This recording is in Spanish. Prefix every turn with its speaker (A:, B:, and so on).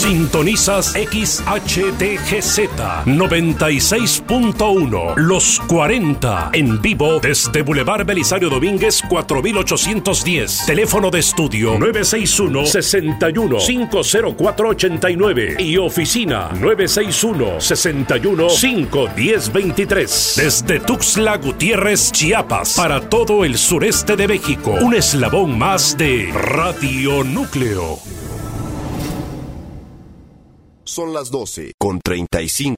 A: Sintonizas XHTGZ 96.1 Los 40 en vivo desde Boulevard Belisario Domínguez 4810. Teléfono de estudio 961-61-50489 y oficina 961-61-51023. Desde Tuxtla Gutiérrez, Chiapas, para todo el sureste de México. Un eslabón más de Radio Núcleo.
B: Son las 12:35.